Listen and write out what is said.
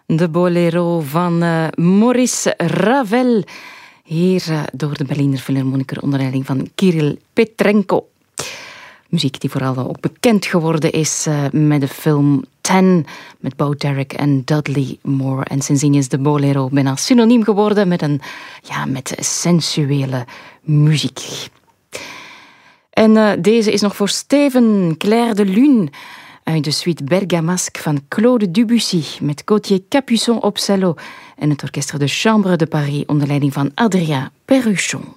De Bolero van Maurice Ravel. Hier door de Berliner Philharmoniker onder leiding van Kirill Petrenko. Muziek die vooral ook bekend geworden is met de film Ten, met Bo Derek en Dudley Moore. En sindsdien is de Bolero bijna synoniem geworden met sensuele muziek. En deze is nog voor Steven Clair de Lune uit de suite Bergamasque van Claude Debussy met Gauthier Capuçon op cello en het orkestre de Chambre de Paris onder leiding van Adrien Perruchon.